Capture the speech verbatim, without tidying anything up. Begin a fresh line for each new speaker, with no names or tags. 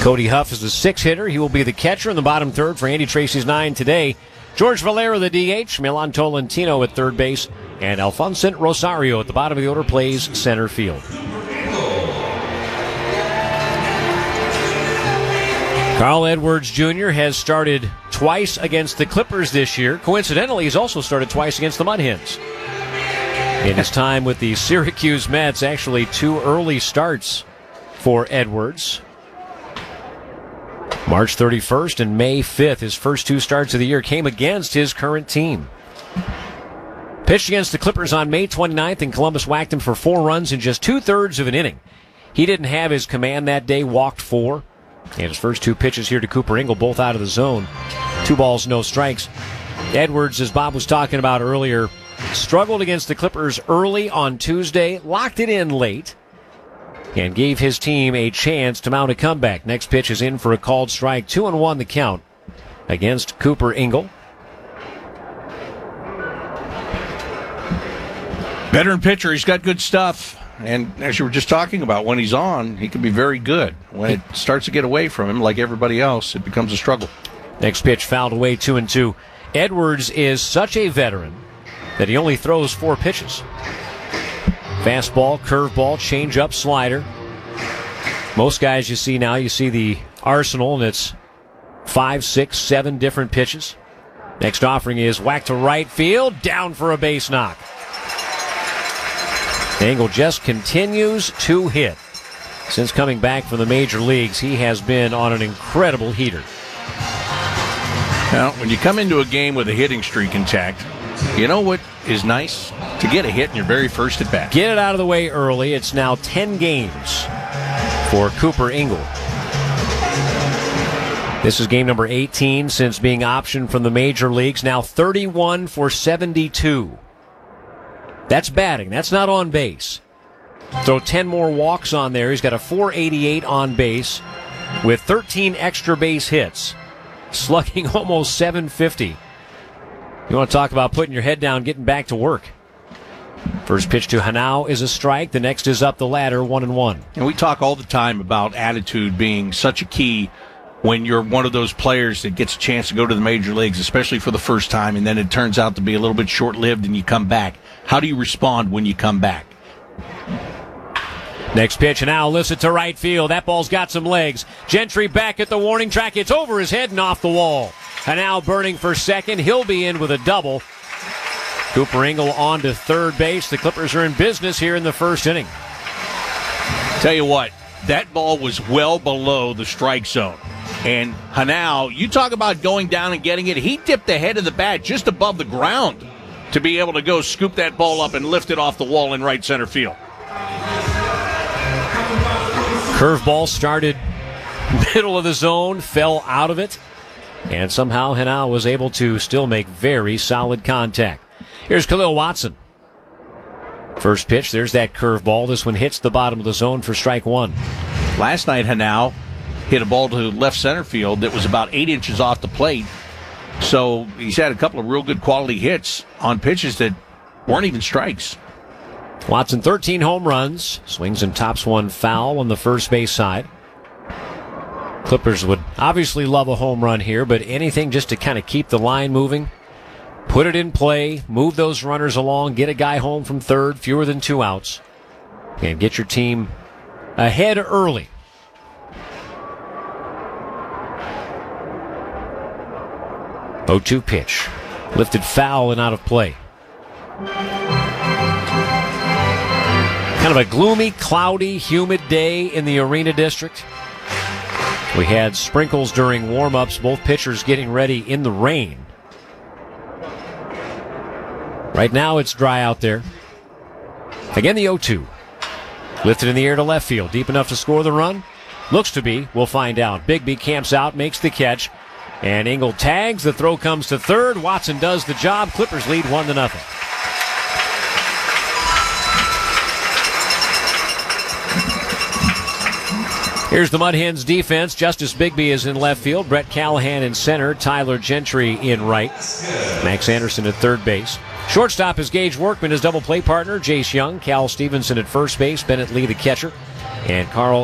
Cody Huff is the sixth hitter. He will be the catcher in the bottom third for Andy Tracy's nine today. George Valera, the D H. Milan Tolentino at third base. And Alfonso Rosario at the bottom of the order plays center field. Carl Edwards Junior has started twice against the Clippers this year. Coincidentally, he's also started twice against the Mud Hens. In his time with the Syracuse Mets, actually two early starts for Edwards. March thirty-first and May fifth, his first two starts of the year came against his current team. Pitched against the Clippers on May twenty-ninth, and Columbus whacked him for four runs in just two-thirds of an inning. He didn't have his command that day, walked four. And his first two pitches here to Cooper Ingle, both out of the zone. Two balls, no strikes. Edwards, as Bob was talking about earlier, struggled against the Clippers early on Tuesday, locked it in late, and gave his team a chance to mount a comeback. Next pitch is in for a called strike. Two and one the count against Cooper Ingle.
Veteran pitcher, he's got good stuff. And as you were just talking about, when he's on, he can be very good. When it starts to get away from him, like everybody else, it becomes a struggle.
Next pitch fouled away, two and two. Edwards is such a veteran that he only throws four pitches. Fastball, curveball, changeup, slider. Most guys you see now, you see the arsenal, and it's five, six, seven different pitches. Next offering is whack to right field, down for a base knock. Ingle just continues to hit. Since coming back from the major leagues, he has been on an incredible heater.
Now, when you come into a game with a hitting streak intact, you know what is nice? To get a hit in your very first at bat.
Get it out of the way early. It's now ten games for Cooper Ingle. This is game number eighteen since being optioned from the major leagues. Now thirty-one for seventy-two. That's batting. That's not on base. Throw ten more walks on there. He's got a four eighty-eight on base with thirteen extra base hits. Slugging almost seven fifty. You want to talk about putting your head down, getting back to work. First pitch to Hanau is a strike. The next is up the ladder, one and one.
And we talk all the time about attitude being such a key when you're one of those players that gets a chance to go to the major leagues, especially for the first time, and then it turns out to be a little bit short-lived and you come back. How do you respond when you come back?
Next pitch, and now listen to right field. That ball's got some legs. Gentry back at the warning track. It's over his head and off the wall. And now burning for second. He'll be in with a double. Cooper Ingle on to third base. The Clippers are in business here in the first inning.
Tell you what, that ball was well below the strike zone. And Hanau, you talk about going down and getting it. He dipped the head of the bat just above the ground to be able to go scoop that ball up and lift it off the wall in right center field.
Curveball started middle of the zone, fell out of it, and somehow Hanau was able to still make very solid contact. Here's Khalil Watson. First pitch, there's that curveball. This one hits the bottom of the zone for strike one.
Last night, Hanau hit a ball to left center field that was about eight inches off the plate. So he's had a couple of real good quality hits on pitches that weren't even strikes.
Watson, thirteen home runs, swings and tops one foul on the first base side. Clippers would obviously love a home run here, but anything just to kind of keep the line moving, put it in play, move those runners along, get a guy home from third, fewer than two outs, and get your team ahead early. oh two pitch. Lifted foul and out of play. Kind of a gloomy, cloudy, humid day in the Arena District. We had sprinkles during warm-ups, both pitchers getting ready in the rain. Right now it's dry out there. Again, the oh two. Lifted in the air to left field. Deep enough to score the run? Looks to be. We'll find out. Bigby camps out, makes the catch. And Ingle tags. The throw comes to third. Watson does the job. Clippers lead one to nothing. Here's the Mud Hens defense. Justice Bigby is in left field. Brett Callahan in center. Tyler Gentry in right. Max Anderson at third base. Shortstop is Gage Workman, his double play partner. Jace Young. Cal Stevenson at first base. Bennett Lee the catcher. And Carl